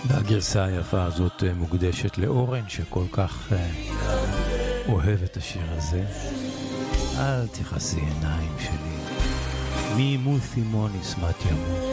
והגרסה היפה הזאת מוקדשת לאורן שכל כך אוהב את השיר הזה. אל תכסי עיניים שלי, מי מותי מוניס מת ימות.